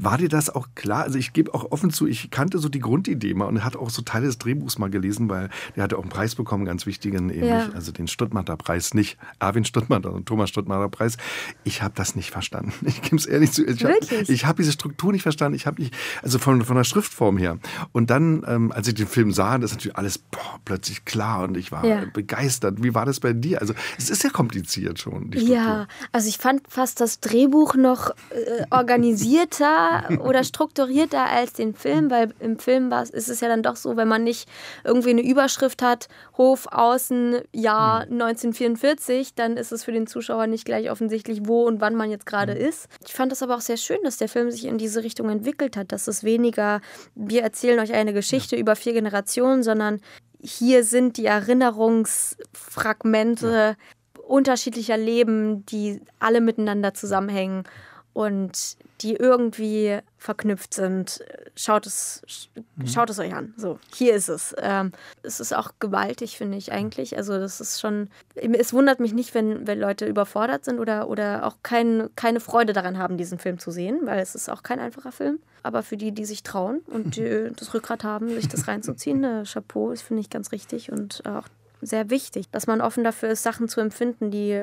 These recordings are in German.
War dir das auch klar? Also ich gebe auch offen zu, ich kannte so die Grundidee mal und hatte auch so Teile des Drehbuchs mal gelesen, weil der hatte auch einen Preis bekommen, ganz wichtigen, ähnlich, also den Stuttgarter Preis, nicht Erwin Stuttgart, sondern Thomas Stuttgarter Preis. Ich habe das nicht verstanden. Ich gebe es ehrlich zu. Ich habe diese Struktur nicht verstanden. Ich habe nicht, also von der Schriftform her. Und dann, als ich den Film sah, das ist natürlich alles plötzlich klar und ich war begeistert. Wie war das bei dir? Also es ist ja kompliziert schon, die Struktur. Ja, also ich fand fast das Drehbuch noch organisierter oder strukturierter als den Film, weil im Film ist es ja dann doch so, wenn man nicht irgendwie eine Überschrift hat, Hof, Außen, Jahr 1944, dann ist es für den Zuschauer nicht gleich offensichtlich, wo und wann man jetzt gerade ist. Ich fand es aber auch sehr schön, dass der Film sich in diese Richtung entwickelt hat, dass es weniger, wir erzählen euch eine Geschichte über 4 Generationen, sondern hier sind die Erinnerungsfragmente unterschiedlicher Leben, die alle miteinander zusammenhängen und die irgendwie verknüpft sind. Schaut es euch an. So, hier ist es. Es ist auch gewaltig, finde ich eigentlich. Also das ist schon, es wundert mich nicht, wenn Leute überfordert sind oder auch keine Freude daran haben, diesen Film zu sehen, weil es ist auch kein einfacher Film. Aber für die sich trauen und die das Rückgrat haben, sich das reinzuziehen, Chapeau, das finde ich ganz richtig und auch sehr wichtig, dass man offen dafür ist, Sachen zu empfinden, die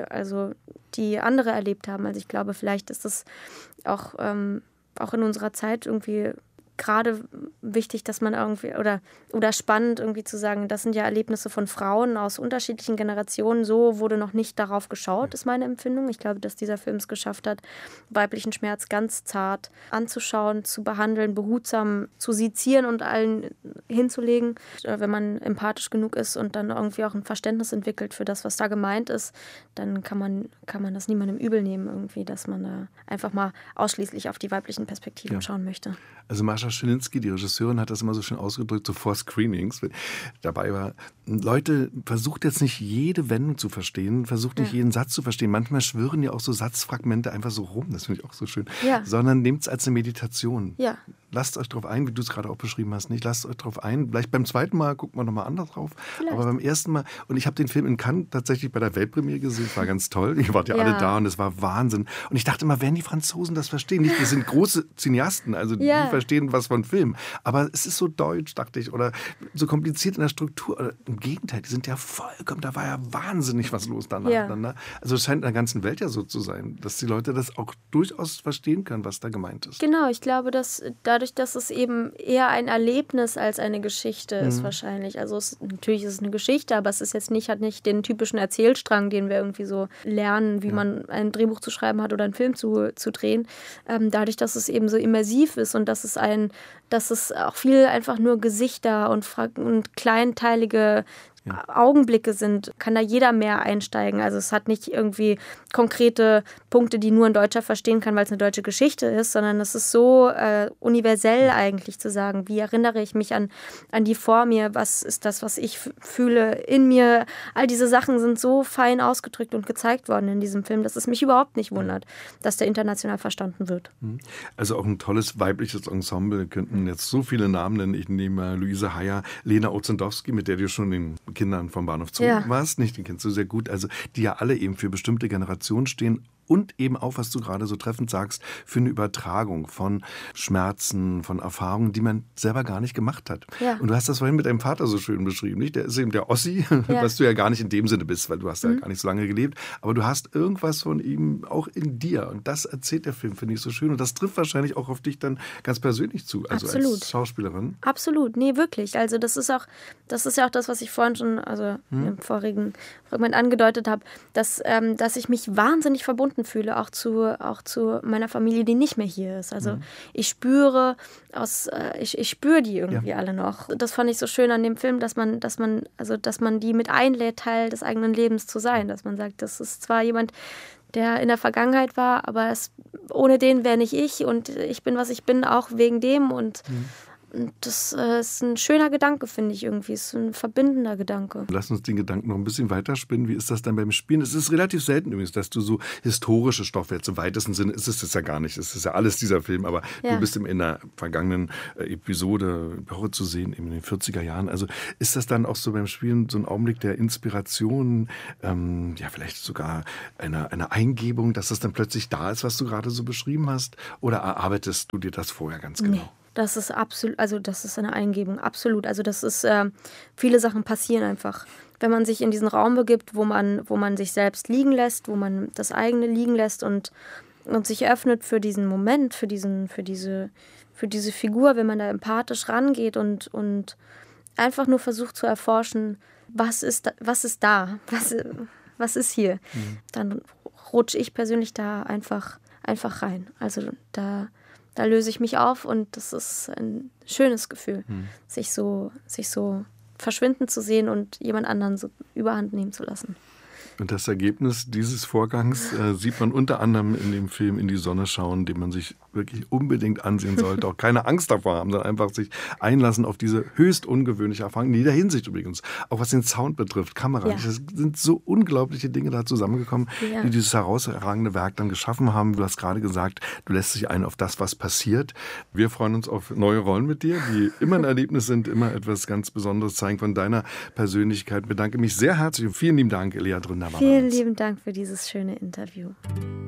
andere erlebt haben. Also ich glaube, vielleicht ist das auch in unserer Zeit irgendwie gerade wichtig, dass man irgendwie oder spannend irgendwie zu sagen, das sind ja Erlebnisse von Frauen aus unterschiedlichen Generationen. So wurde noch nicht darauf geschaut, ist meine Empfindung. Ich glaube, dass dieser Film es geschafft hat, weiblichen Schmerz ganz zart anzuschauen, zu behandeln, behutsam zu sezieren und allen hinzulegen. Wenn man empathisch genug ist und dann irgendwie auch ein Verständnis entwickelt für das, was da gemeint ist, dann kann man das niemandem übel nehmen, irgendwie, dass man da einfach mal ausschließlich auf die weiblichen Perspektiven schauen möchte. Also Mascha Schilinski, die Regisseurin, hat das immer so schön ausgedrückt, so vor Screenings. Dabei war, Leute, versucht jetzt nicht jede Wendung zu verstehen, versucht nicht jeden Satz zu verstehen. Manchmal schwirren ja auch so Satzfragmente einfach so rum, das finde ich auch so schön. Ja. Sondern nehmt es als eine Meditation. Ja. Lasst euch darauf ein, wie du es gerade auch beschrieben hast, nicht? Lasst euch darauf ein. Vielleicht beim zweiten Mal gucken wir nochmal anders drauf. Vielleicht. Aber beim ersten Mal, und ich habe den Film in Cannes tatsächlich bei der Weltpremiere gesehen, war ganz toll. Ihr wart ja alle da und es war Wahnsinn. Und ich dachte immer, werden die Franzosen das verstehen? Nicht, die sind große Cineasten, also die verstehen was von Film. Aber es ist so deutsch, dachte ich, oder so kompliziert in der Struktur. Oder im Gegenteil, die sind ja vollkommen, da war ja wahnsinnig was los danach. Ja. Also es scheint in der ganzen Welt ja so zu sein, dass die Leute das auch durchaus verstehen können, was da gemeint ist. Genau, ich glaube, dass dadurch, dass es eben eher ein Erlebnis als eine Geschichte ist wahrscheinlich. Also natürlich ist es eine Geschichte, aber es ist jetzt hat nicht den typischen Erzählstrang, den wir irgendwie so lernen, wie man ein Drehbuch zu schreiben hat oder einen Film zu drehen. Dadurch, dass es eben so immersiv ist und dass es auch viel einfach nur Gesichter und kleinteilige Augenblicke sind, kann da jeder mehr einsteigen. Also es hat nicht irgendwie konkrete Punkte, die nur ein Deutscher verstehen kann, weil es eine deutsche Geschichte ist, sondern es ist so universell eigentlich zu sagen, wie erinnere ich mich an die vor mir, was ist das, was ich fühle in mir. All diese Sachen sind so fein ausgedrückt und gezeigt worden in diesem Film, dass es mich überhaupt nicht wundert, dass der international verstanden wird. Also auch ein tolles weibliches Ensemble. Wir könnten jetzt so viele Namen nennen. Ich nehme Luise Heyer, Lena Ozendowski, mit der du schon den Kindern vom Bahnhof Zoo warst, nicht? Den kennst du sehr gut. Also die ja alle eben für bestimmte Generationen stehen und eben auch, was du gerade so treffend sagst, für eine Übertragung von Schmerzen, von Erfahrungen, die man selber gar nicht gemacht hat. Ja. Und du hast das vorhin mit deinem Vater so schön beschrieben, nicht? Der ist eben der Ossi, was du ja gar nicht in dem Sinne bist, weil du hast ja gar nicht so lange gelebt, aber du hast irgendwas von ihm auch in dir und das erzählt der Film, finde ich so schön und das trifft wahrscheinlich auch auf dich dann ganz persönlich zu, also als Schauspielerin. Absolut, nee, wirklich. Also das ist ja auch das, was ich vorhin schon, im vorigen Fragment angedeutet habe, dass ich mich wahnsinnig verbunden fühle, auch zu meiner Familie, die nicht mehr hier ist. Also ich spüre die irgendwie alle noch. Das fand ich so schön an dem Film, dass man die mit einlädt, Teil des eigenen Lebens zu sein. Dass man sagt, das ist zwar jemand, der in der Vergangenheit war, aber ohne den wäre nicht ich und ich bin, was ich bin, auch wegen dem und das ist ein schöner Gedanke, finde ich irgendwie. Es ist ein verbindender Gedanke. Lass uns den Gedanken noch ein bisschen weiterspinnen. Wie ist das dann beim Spielen? Es ist relativ selten übrigens, dass du so historische Stoffe, jetzt im weitesten Sinne ist es das ja gar nicht. Es ist ja alles dieser Film, aber du bist in der vergangenen Episode zu sehen, eben in den 40er Jahren. Also ist das dann auch so beim Spielen so ein Augenblick der Inspiration, vielleicht sogar eine Eingebung, dass das dann plötzlich da ist, was du gerade so beschrieben hast? Oder erarbeitest du dir das vorher ganz genau? Nee. Das ist absolut, also das ist eine Eingebung, absolut. Also das ist, viele Sachen passieren einfach. Wenn man sich in diesen Raum begibt, wo man sich selbst liegen lässt, wo man das eigene liegen lässt und sich öffnet für diesen Moment, für diese Figur, wenn man da empathisch rangeht und einfach nur versucht zu erforschen, was ist da, was ist hier, dann rutsche ich persönlich da einfach rein. Also da löse ich mich auf und das ist ein schönes Gefühl, sich so verschwinden zu sehen und jemand anderen so überhand nehmen zu lassen. Und das Ergebnis dieses Vorgangs sieht man unter anderem in dem Film In die Sonne schauen, den man sich wirklich unbedingt ansehen sollte. Auch keine Angst davor haben, sondern einfach sich einlassen auf diese höchst ungewöhnliche Erfahrung. In jeder Hinsicht übrigens. Auch was den Sound betrifft, Kamera. Ja. Es sind so unglaubliche Dinge da zusammengekommen, die dieses herausragende Werk dann geschaffen haben. Du hast gerade gesagt, du lässt dich ein auf das, was passiert. Wir freuen uns auf neue Rollen mit dir, die immer ein Erlebnis sind, immer etwas ganz Besonderes zeigen von deiner Persönlichkeit. Ich bedanke mich sehr herzlich und vielen lieben Dank, Elea Dründer. Vielen lieben Dank für dieses schöne Interview.